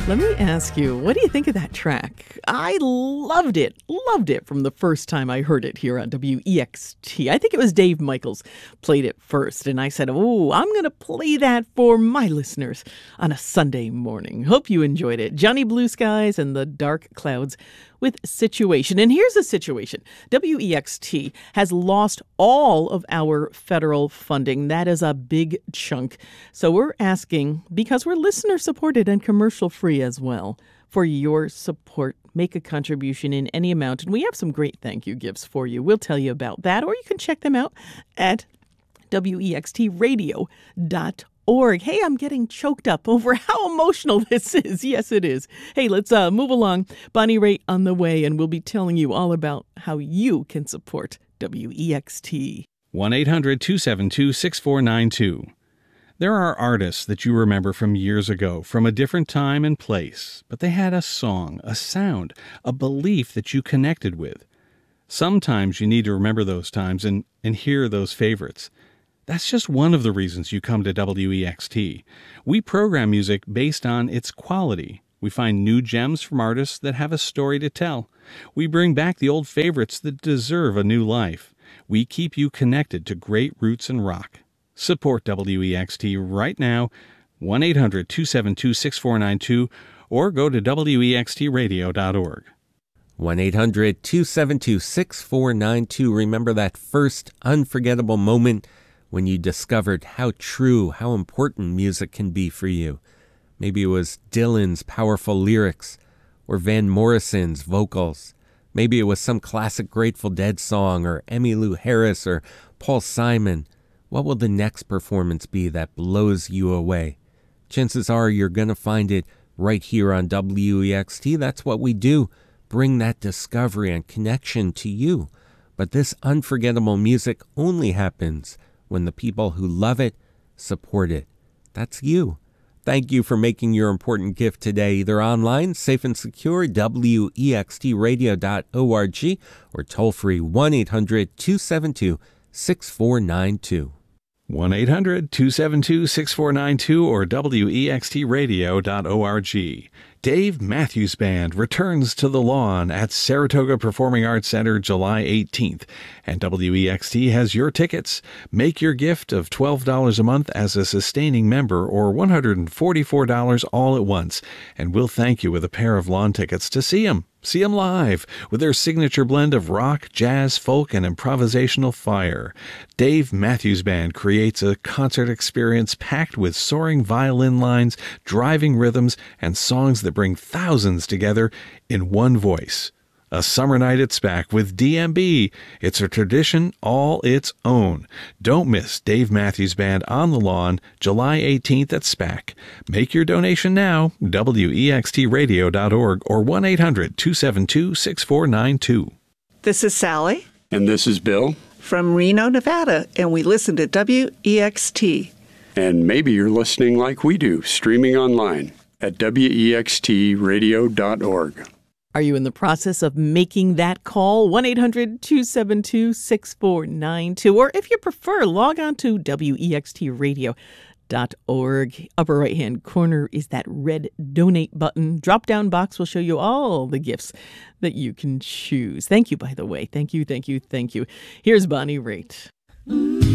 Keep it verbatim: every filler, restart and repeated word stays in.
Let me ask you, what do you think of that track? I loved it, loved it from the first time I heard it here on W E X T. I think it was Dave Michaels played it first, and I said, oh, I'm going to play that for my listeners on a Sunday morning. Hope you enjoyed it. Johnny Blue Skies and the Dark Clouds with Situation. And here's the situation. W E X T has lost all of our federal funding. That is a big chunk. So we're asking, because we're listener supported and commercial free as well, for your support. Make a contribution in any amount. And we have some great thank you gifts for you. We'll tell you about that, or you can check them out at W E X T radio dot org. Hey, I'm getting choked up over how emotional this is. Yes, it is. Hey, let's uh, move along. Bonnie Raitt on the way, and we'll be telling you all about how you can support W E X T. one eight hundred two seven two six four nine two. There are artists that you remember from years ago, from a different time and place, but they had a song, a sound, a belief that you connected with. Sometimes you need to remember those times and, and hear those favorites. That's just one of the reasons you come to W E X T. We program music based on its quality. We find new gems from artists that have a story to tell. We bring back the old favorites that deserve a new life. We keep you connected to great roots and rock. Support W E X T right now, one eight hundred two seven two six four nine two, or go to W E X T radio dot org. one eight hundred two seven two six four nine two. Remember that first unforgettable moment when you discovered how true, how important music can be for you. Maybe it was Dylan's powerful lyrics or Van Morrison's vocals. Maybe it was some classic Grateful Dead song or Emmylou Harris or Paul Simon. What will the next performance be that blows you away? Chances are you're going to find it right here on W E X T. That's what we do, bring that discovery and connection to you. But this unforgettable music only happens when the people who love it support it. That's you. Thank you for making your important gift today, either online, safe and secure, W E X T radio dot org, or toll-free one eight hundred two seven two six four nine two. one eight hundred two seven two six four nine two or W E X T radio dot org. Dave Matthews Band returns to the lawn at Saratoga Performing Arts Center July eighteenth, and W E X T has your tickets. Make your gift of twelve dollars a month as a sustaining member, or one hundred forty-four dollars all at once, and we'll thank you with a pair of lawn tickets to see them. See them live with their signature blend of rock, jazz, folk, and improvisational fire. Dave Matthews Band creates a concert experience packed with soaring violin lines, driving rhythms, and songs that bring thousands together in one voice. A summer night at SPAC with D M B. It's a tradition all its own. Don't miss Dave Matthews Band on the lawn, July eighteenth at SPAC. Make your donation now, W E X T radio dot org or one eight hundred two seven two six four nine two. This is Sally. And this is Bill. From Reno, Nevada, and we listen to W E X T. And maybe you're listening like we do, streaming online at W E X T radio dot org. Are you in the process of making that call? one eight hundred two seven two six four nine two. Or if you prefer, log on to W E X T radio dot org. Upper right-hand corner is that red donate button. Drop-down box will show you all the gifts that you can choose. Thank you, by the way. Thank you, thank you, thank you. Here's Bonnie Raitt.